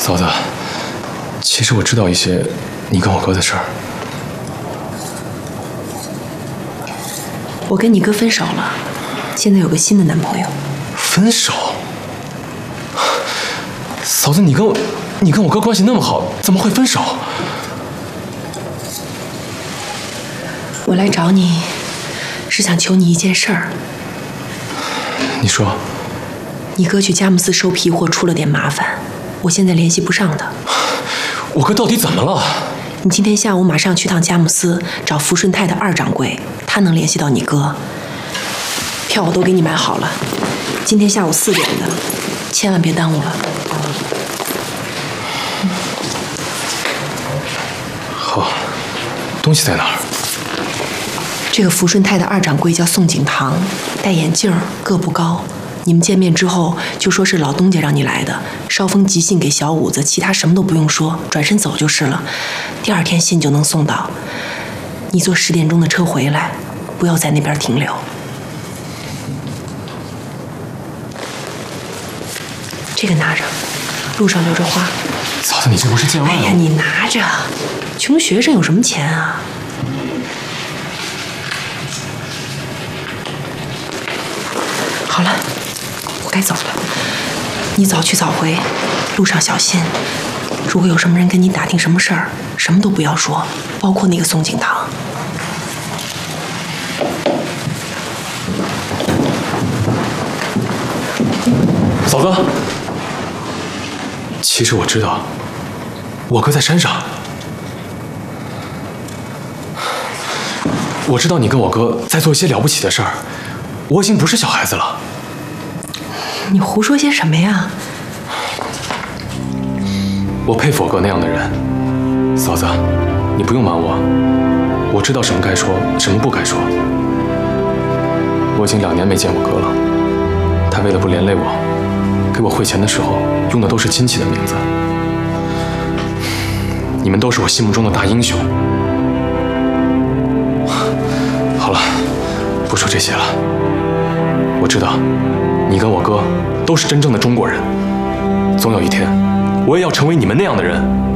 嫂子，其实我知道一些你跟我哥的事儿。 我跟你哥分手了，现在有个新的男朋友。 分手？嫂子，你跟我哥关系那么好，怎么会分手？ 我来找你，是想求你一件事儿。 你说。 你哥去佳木斯收批货出了点麻烦，我现在联系不上他。 我哥到底怎么了？ 你今天下午马上去趟佳木斯找福顺泰的2掌柜，他能联系到你哥。票我都给你买好了，今天下午4点的，千万别耽误了。 好，东西在哪儿？ 这个福顺泰的2掌柜叫宋景堂，戴眼镜，个不高。你们见面之后就说是老东家让你来的，捎封急信给小五子，其他什么都不用说，转身走就是了。第2天信就能送到。你坐10点钟的车回来，不要在那边停留。这个拿着，路上留着花。 嫂子，你这不是见外了？ 哎呀，你拿着，穷学生有什么钱啊？好了，我该走了。你早去早回，路上小心。如果有什么人跟你打听什么事儿，什么都不要说，包括那个宋景堂。 嫂子，其实我知道，我哥在山上。我知道你跟我哥在做一些了不起的事儿，我已经不是小孩子了。 你胡说些什么呀？ 我佩服我哥那样的人。嫂子，你不用瞒我，我知道什么该说，什么不该说。我已经2年没见我哥了，他为了不连累我，给我汇钱的时候用的都是亲戚的名字。你们都是我心目中的大英雄。好了，不说这些了。我知道，你跟我哥都是真正的中国人。总有一天，我也要成为你们那样的人。